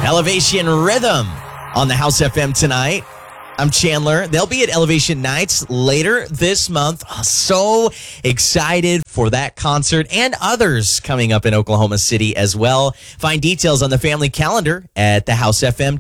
Elevation Rhythm on the House FM tonight. I'm Chandler. They'll be at Elevation Nights later this month. So excited for that concert and others coming up in Oklahoma City as well. Find details on the family calendar at thehousefm.com.